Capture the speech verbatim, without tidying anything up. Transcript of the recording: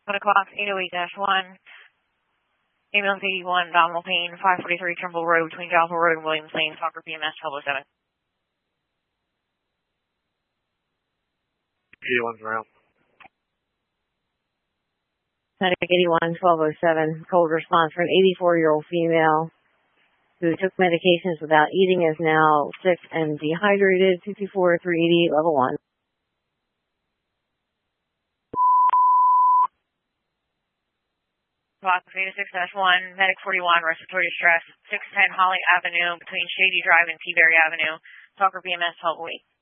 one o'clock, eight oh eight dash one. Ambulance eighty-one, abdominal pain, five forty-three Trimble Road between Jalpa Road and Williams Lane, Soccer P M S twelve oh seven. eighty-one's around. Medic eighty-one, twelve oh seven, cold response for an eighty-four-year-old female who took medications without eating, is now sick and dehydrated, two two four, three eighty, level one. Block eight oh six dash one, Medic forty-one, respiratory distress, six ten Holly Avenue between Shady Drive and Peaberry Avenue, Soccer B M S twelve oh eight.